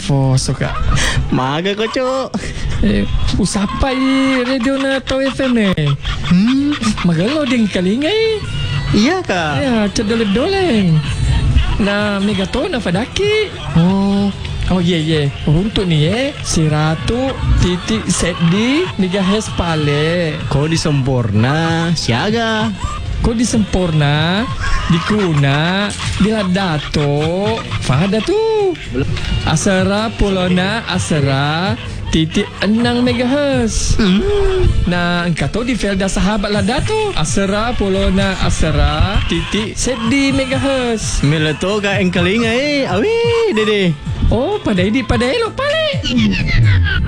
Force kak. Maga ko, Cuk. Usapa radio na Tau FM ni. Magalau ding kalingai. Iya, Kak. Ya, cedoleng-doleng. Na megato na fadaki. Oh ye. Untuk ni 100.Z megahertz pale. Kau di sempurna, siaga. Kau di sempurna, di kuna, di ladato. Fahada tu. Asara polona asara titik 6 megahertz. Nah, engkau tahu di Felda sahabat ladato. Asara polona asara titik sedi megahertz. Mila to ka ang kalinga Awi, dede. Oh, padai lo pale.